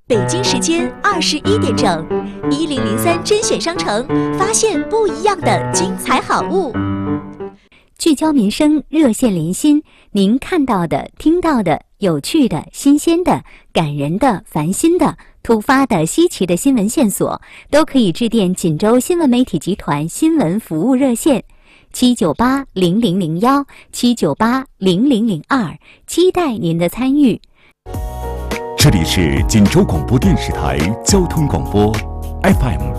北京时间21点整，1003甄选商城发现不一样的精彩好物。 聚焦民生，热线连心，您看到的、听到的、有趣的、新鲜的、感人的、烦心的、突发的、稀奇的新闻线索，都可以致电锦州新闻媒体集团新闻服务热线798-0001，798-0002，期待您的参与。 这里是锦州广播电视台交通广播 FM